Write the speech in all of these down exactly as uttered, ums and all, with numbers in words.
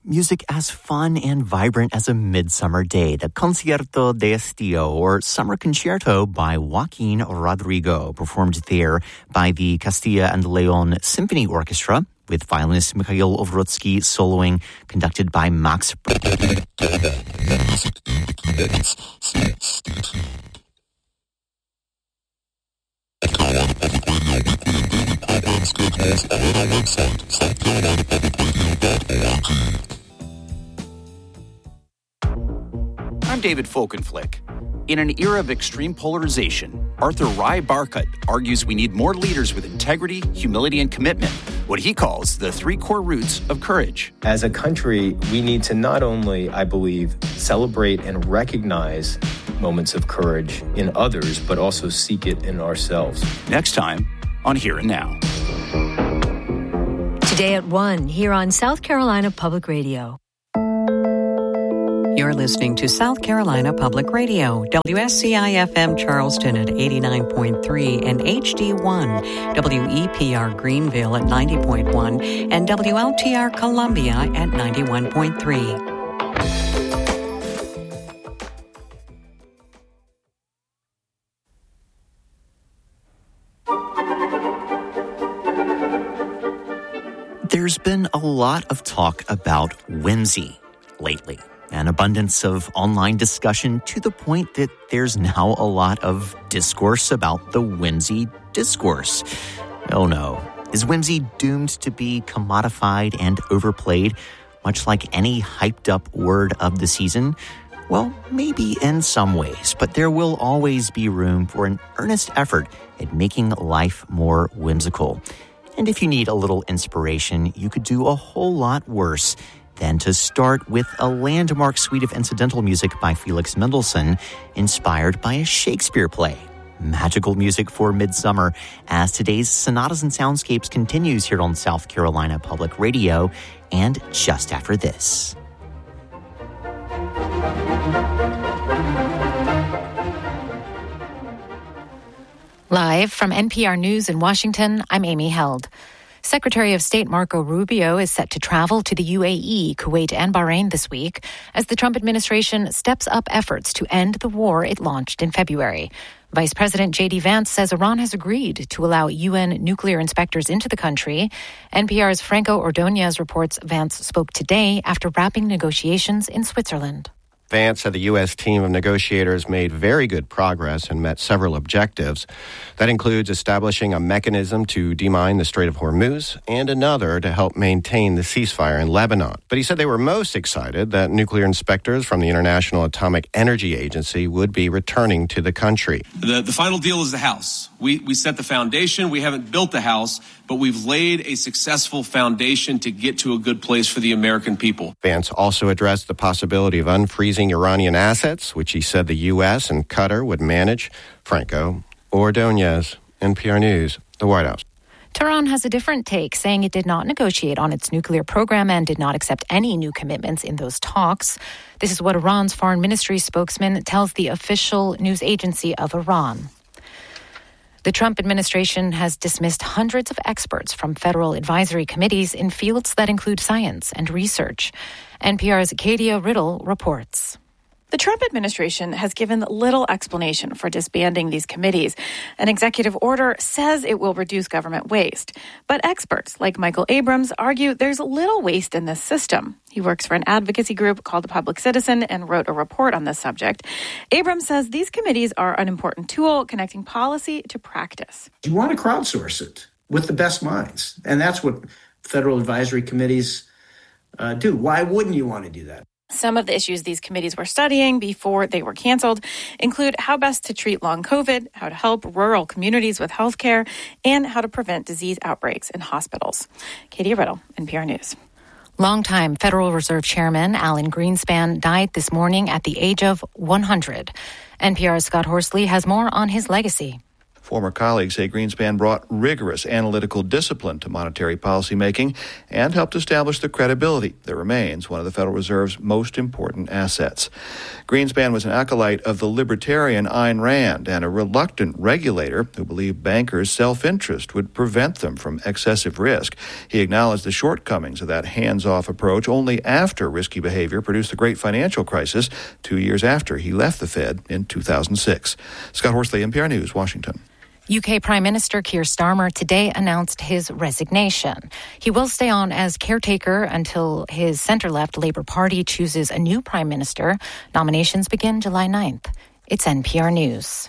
Music as fun and vibrant as a midsummer day. The Concierto de Estío, or Summer Concerto by Joaquin Rodrigo, performed there by the Castilla and Leon Symphony Orchestra, with violinist Mikhail Ovrotsky soloing, conducted by Max. I'm David Folkenflik. In an era of extreme polarization, Arthur Rai Barkut argues we need more leaders with integrity, humility, and commitment, what he calls the three core roots of courage. As a country, we need to not only, I believe, celebrate and recognize moments of courage in others, but also seek it in ourselves. Next time on Here and Now. Today at one, here on South Carolina Public Radio. You're listening to South Carolina Public Radio, W S C I F M Charleston at eighty-nine point three and H D one, W E P R Greenville at ninety point one, and W L T R Columbia at ninety-one point three. There's been a lot of talk about whimsy lately. An abundance of online discussion to the point that there's now a lot of discourse about the whimsy discourse. Oh no, is whimsy doomed to be commodified and overplayed, much like any hyped-up word of the season? Well, maybe in some ways, but there will always be room for an earnest effort at making life more whimsical. And if you need a little inspiration, you could do a whole lot worse than to start with a landmark suite of incidental music by Felix Mendelssohn, inspired by a Shakespeare play. Magical music for midsummer, as today's Sonatas and Soundscapes continues here on South Carolina Public Radio, and just after this. Live from N P R News in Washington, I'm Amy Held. Secretary of State Marco Rubio is set to travel to the U A E, Kuwait, and Bahrain this week as the Trump administration steps up efforts to end the war it launched in February. Vice President J D Vance says Iran has agreed to allow U N nuclear inspectors into the country. N P R's Franco Ordonez reports Vance spoke today after wrapping negotiations in Switzerland. Vance said the U S team of negotiators made very good progress and met several objectives. That includes establishing a mechanism to demine the Strait of Hormuz and another to help maintain the ceasefire in Lebanon. But he said they were most excited that nuclear inspectors from the International Atomic Energy Agency would be returning to the country. The, the final deal is the house. We, we set the foundation. We haven't built the house, but we've laid a successful foundation to get to a good place for the American people. Vance also addressed the possibility of unfreezing Iranian assets, which he said the U S and Qatar would manage. Franco Ordonez, N P R News, the White House. Tehran has a different take, saying it did not negotiate on its nuclear program and did not accept any new commitments in those talks. This is what Iran's foreign ministry spokesman tells the official news agency of Iran. The Trump administration has dismissed hundreds of experts from federal advisory committees in fields that include science and research. N P R's Kadia Riddle reports. The Trump administration has given little explanation for disbanding these committees. An executive order says it will reduce government waste. But experts like Michael Abrams argue there's little waste in this system. He works for an advocacy group called The Public Citizen and wrote a report on this subject. Abrams says these committees are an important tool connecting policy to practice. You want to crowdsource it with the best minds. And that's what federal advisory committees uh, do. Why wouldn't you want to do that? Some of the issues these committees were studying before they were canceled include how best to treat long COVID, how to help rural communities with health care, and how to prevent disease outbreaks in hospitals. Katie Riddle, N P R News. Longtime Federal Reserve Chairman Alan Greenspan died this morning at the age of one hundred. N P R's Scott Horsley has more on his legacy. Former colleagues say Greenspan brought rigorous analytical discipline to monetary policymaking and helped establish the credibility that remains one of the Federal Reserve's most important assets. Greenspan was an acolyte of the libertarian Ayn Rand and a reluctant regulator who believed bankers' self-interest would prevent them from excessive risk. He acknowledged the shortcomings of that hands-off approach only after risky behavior produced the great financial crisis two years after he left the Fed in two thousand six. Scott Horsley, N P R News, Washington. U K Prime Minister Keir Starmer today announced his resignation. He will stay on as caretaker until his centre-left Labour Party chooses a new Prime Minister. Nominations begin July ninth. It's N P R News.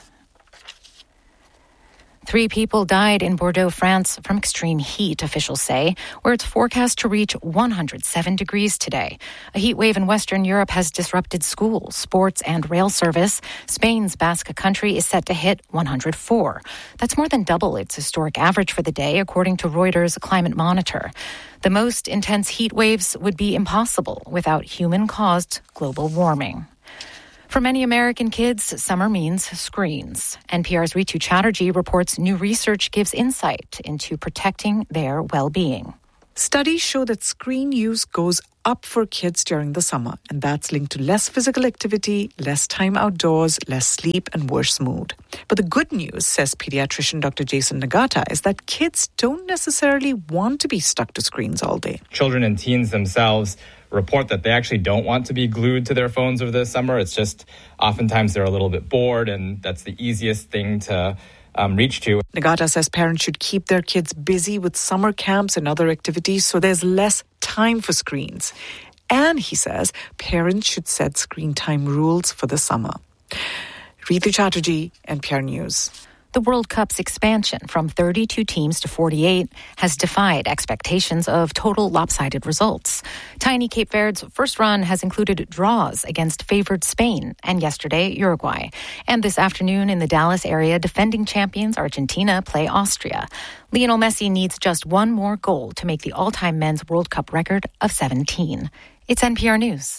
Three people died in Bordeaux, France, from extreme heat, officials say, where it's forecast to reach one hundred seven degrees today. A heat wave in Western Europe has disrupted schools, sports, and rail service. Spain's Basque Country is set to hit one hundred four. That's more than double its historic average for the day, according to Reuters Climate Monitor. The most intense heat waves would be impossible without human-caused global warming. For many American kids, summer means screens. N P R's Ritu Chatterjee reports new research gives insight into protecting their well-being. Studies show that screen use goes up for kids during the summer, and that's linked to less physical activity, less time outdoors, less sleep, and worse mood. But the good news, says pediatrician Doctor Jason Nagata, is that kids don't necessarily want to be stuck to screens all day. Children and teens themselves report that they actually don't want to be glued to their phones over the summer. It's just oftentimes they're a little bit bored, and that's the easiest thing to um, reach to. Nagata says parents should keep their kids busy with summer camps and other activities so there's less time for screens. And he says parents should set screen time rules for the summer. Ritu Chatterjee, N P R News. The World Cup's expansion from thirty-two teams to forty-eight has defied expectations of total lopsided results. Tiny Cape Verde's first run has included draws against favored Spain and yesterday Uruguay. And this afternoon in the Dallas area, defending champions Argentina play Austria. Lionel Messi needs just one more goal to make the all-time men's World Cup record of seventeen. It's N P R News.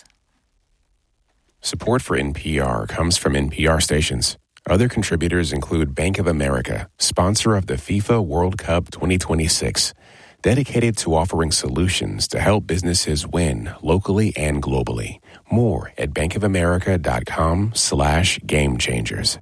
Support for N P R comes from N P R stations. Other contributors include Bank of America, sponsor of the FIFA World Cup twenty twenty-six, dedicated to offering solutions to help businesses win locally and globally. More at bankofamerica.com slash game changers.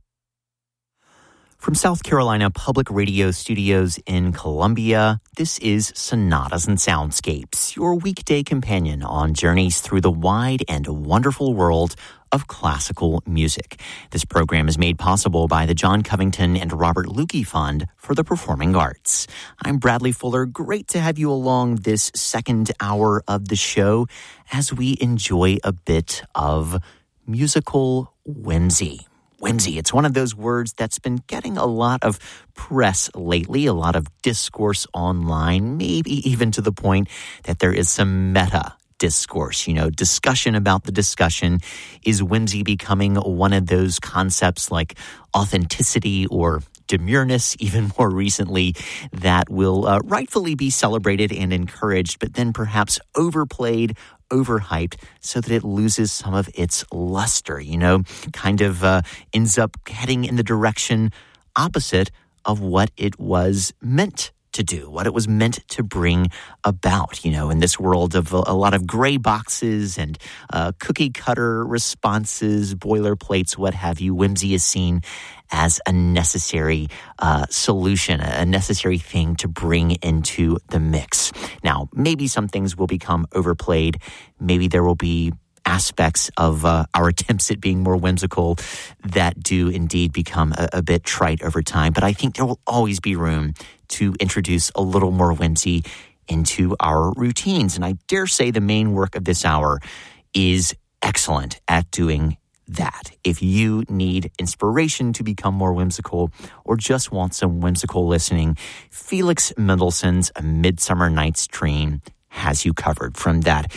From South Carolina Public Radio Studios in Columbia, this is Sonatas and Soundscapes, your weekday companion on journeys through the wide and wonderful world of classical music. This program is made possible by the John Covington and Robert Lukey Fund for the Performing Arts. I'm Bradley Fuller. Great to have you along this second hour of the show as we enjoy a bit of musical whimsy. Whimsy, it's one of those words that's been getting a lot of press lately, a lot of discourse online, maybe even to the point that there is some meta discourse, you know, discussion about the discussion. Is whimsy becoming one of those concepts like authenticity or demureness, even more recently, that will uh, rightfully be celebrated and encouraged, but then perhaps overplayed, overhyped, so that it loses some of its luster, you know, kind of uh, ends up heading in the direction opposite of what it was meant to do, what it was meant to bring about, you know, in this world of a, a lot of gray boxes and uh, cookie cutter responses, boilerplates, what have you. Whimsy is seen as a necessary uh, solution, a necessary thing to bring into the mix. Now, maybe some things will become overplayed. Maybe there will be aspects of uh, our attempts at being more whimsical that do indeed become a, a bit trite over time. But I think there will always be room to introduce a little more whimsy into our routines. And I dare say the main work of this hour is excellent at doing that. If you need inspiration to become more whimsical or just want some whimsical listening, Felix Mendelssohn's A Midsummer Night's Dream has you covered. From that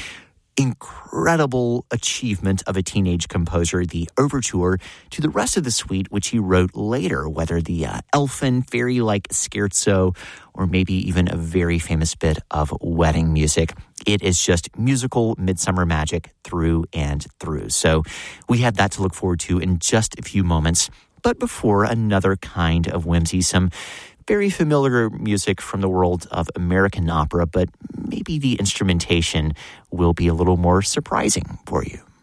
incredible achievement of a teenage composer, the overture to the rest of the suite, which he wrote later, whether the uh, elfin, fairy-like scherzo, or maybe even a very famous bit of wedding music. It is just musical midsummer magic through and through. So we have that to look forward to in just a few moments. but before, another kind of whimsy, some very familiar music from the world of American opera, but maybe the instrumentation will be a little more surprising for you.